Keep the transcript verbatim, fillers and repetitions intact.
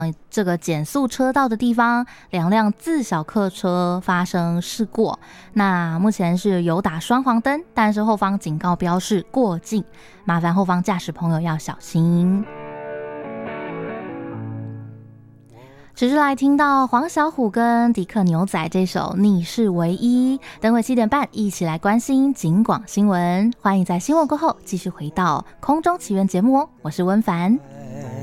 这个减速车道的地方，两辆自小客车发生事故，那目前是有打双黄灯，但是后方警告标示过境，麻烦后方驾驶朋友要小心。持续来听到黄小琥跟迪克牛仔这首《你是唯一》，等会七点半一起来关心警广新闻。欢迎在新闻过后继续回到空中奇缘节目哦，我是温凡。